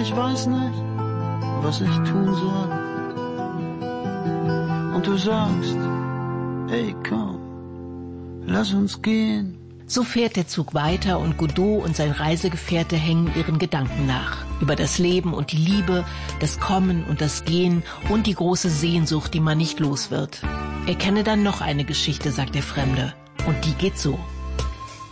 ich weiß nicht, was ich tun soll. Und du sagst, hey komm, lass uns gehen. So fährt der Zug weiter und Godot und sein Reisegefährte hängen ihren Gedanken nach. Über das Leben und die Liebe, das Kommen und das Gehen und die große Sehnsucht, die man nicht los wird. Er kenne dann noch eine Geschichte, sagt der Fremde. Und die geht so.